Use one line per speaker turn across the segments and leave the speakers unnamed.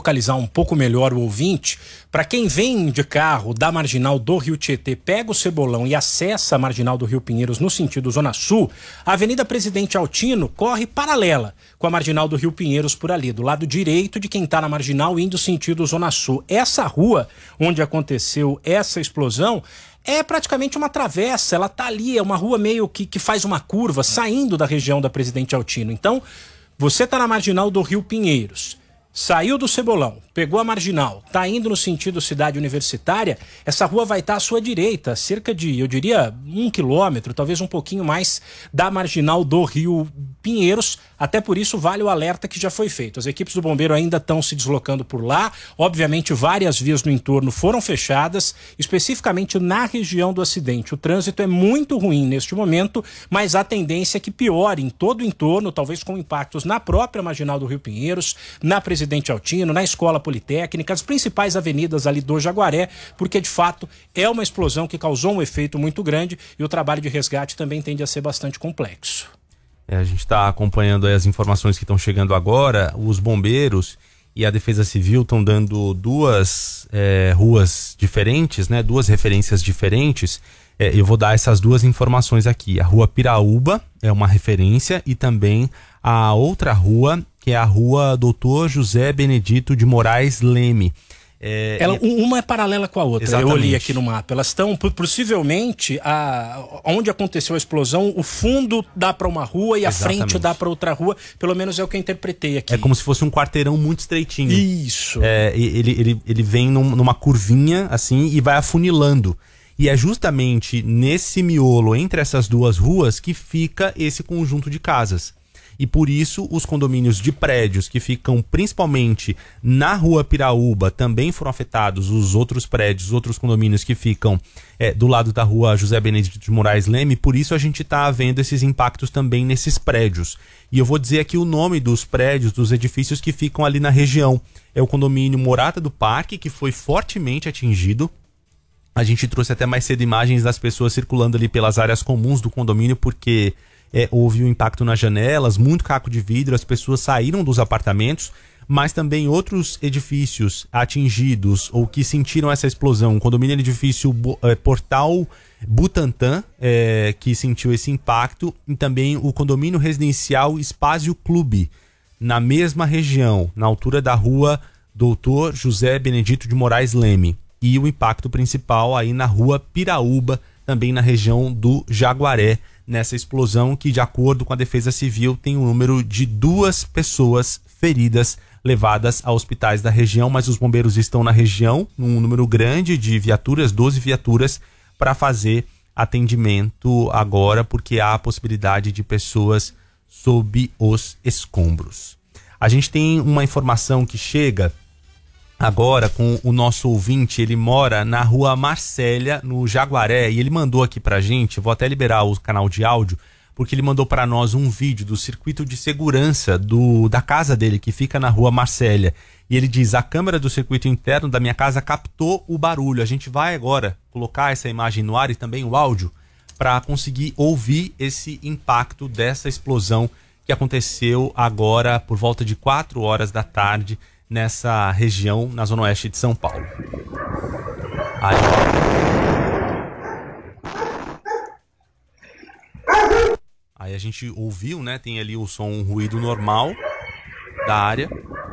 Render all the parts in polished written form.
localizar um pouco melhor o ouvinte, para quem vem de carro da Marginal do Rio Tietê, pega o Cebolão e acessa a Marginal do Rio Pinheiros no sentido Zona Sul, a Avenida Presidente Altino corre paralela com a Marginal do Rio Pinheiros por ali, do lado direito de quem está na Marginal indo sentido Zona Sul. Essa rua onde aconteceu essa explosão é praticamente uma travessa, ela tá ali, é uma rua meio que faz uma curva, saindo da região da Presidente Altino. Então, você tá na Marginal do Rio Pinheiros, saiu do Cebolão, pegou a Marginal, tá indo no sentido Cidade Universitária, essa rua vai estar à sua direita, cerca de, eu diria, 1 quilômetro, talvez um pouquinho mais da Marginal do Rio Pinheiros. Até por isso vale o alerta que já foi feito. As equipes do bombeiro ainda estão se deslocando por lá. Obviamente várias vias no entorno foram fechadas, especificamente na região do acidente. O trânsito é muito ruim neste momento, mas a tendência é que piore em todo o entorno, talvez com impactos na própria Marginal do Rio Pinheiros, na Presidente Altino, na Escola Politécnica, as principais avenidas ali do Jaguaré, porque de fato é uma explosão que causou um efeito muito grande e o trabalho de resgate também tende a ser bastante complexo.
A gente está acompanhando aí as informações que estão chegando agora. Os bombeiros e a Defesa Civil estão dando duas ruas diferentes, né? Duas referências diferentes. Eu vou dar essas duas informações aqui. A Rua Piraúba é uma referência e também a outra rua, que é a Rua Doutor José Benedito de Moraes Leme.
Uma é paralela com a outra.
Exatamente.
Eu olhei aqui no mapa. Elas estão, possivelmente, onde aconteceu a explosão, o fundo dá para uma rua e a frente dá para outra rua. Pelo menos é o que eu interpretei aqui.
É como se fosse um quarteirão muito estreitinho.
Isso.
Ele vem numa curvinha assim e vai afunilando. E é justamente nesse miolo entre essas duas ruas que fica esse conjunto de casas. E por isso os condomínios de prédios que ficam principalmente na Rua Piraúba também foram afetados. Os outros prédios, os outros condomínios que ficam do lado da Rua José Benedito de Moraes Leme, por isso a gente está vendo esses impactos também nesses prédios. E eu vou dizer aqui o nome dos prédios, dos edifícios que ficam ali na região. É o condomínio Morada do Parque, que foi fortemente atingido. A gente trouxe até mais cedo imagens das pessoas circulando ali pelas áreas comuns do condomínio, porque houve um impacto nas janelas, muito caco de vidro, as pessoas saíram dos apartamentos, mas também outros edifícios atingidos ou que sentiram essa explosão. O condomínio edifício Portal Butantã, que sentiu esse impacto, e também o condomínio residencial Espásio Clube, na mesma região, na altura da Rua Doutor José Benedito de Moraes Leme. E o impacto principal aí na Rua Piraúba, também na região do Jaguaré, nessa explosão que, de acordo com a Defesa Civil, tem um número de 2 pessoas feridas levadas a hospitais da região, mas os bombeiros estão na região, um número grande de viaturas, 12 viaturas, para fazer atendimento agora, porque há a possibilidade de pessoas sob os escombros. A gente tem uma informação que chega agora com o nosso ouvinte. Ele mora na Rua Marcélia, no Jaguaré, e ele mandou aqui pra gente, vou até liberar o canal de áudio, porque ele mandou para nós um vídeo do circuito de segurança da casa dele, que fica na Rua Marcélia. E ele diz: a câmera do circuito interno da minha casa captou o barulho. A gente vai agora colocar essa imagem no ar e também o áudio para conseguir ouvir esse impacto dessa explosão que aconteceu agora por volta de 4 horas da tarde nessa região, na zona oeste de São Paulo. Aí a gente ouviu, né? Tem ali o som, um ruído normal da área.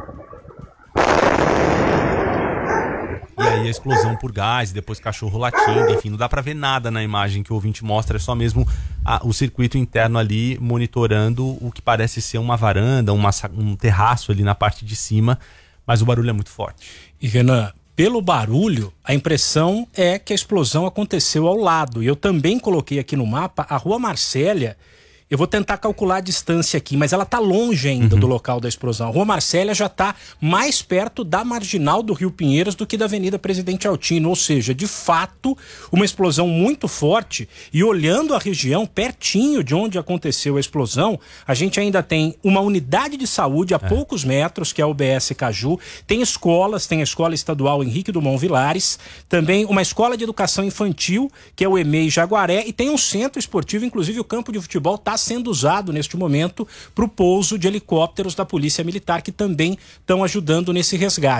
E aí a explosão por gás, depois cachorro latindo, enfim, não dá pra ver nada na imagem que o ouvinte mostra, é só mesmo o circuito interno ali monitorando o que parece ser uma varanda, um terraço ali na parte de cima, mas o barulho é muito forte.
E Renan, pelo barulho, a impressão é que a explosão aconteceu ao lado. E eu também coloquei aqui no mapa a Rua Marcélia. Eu vou tentar calcular a distância aqui, mas ela está longe ainda do local da explosão. A Rua Marcélia já está mais perto da Marginal do Rio Pinheiros do que da Avenida Presidente Altino. Ou seja, de fato, uma explosão muito forte. E olhando a região, pertinho de onde aconteceu a explosão, a gente ainda tem uma unidade de saúde a poucos metros, que é a UBS Caju. Tem escolas, tem a Escola Estadual Henrique Dumont Vilares. Também uma escola de educação infantil, que é o EMEI Jaguaré. E tem um centro esportivo, inclusive o campo de futebol está sendo usado neste momento para o pouso de helicópteros da Polícia Militar, que também estão ajudando nesse resgate.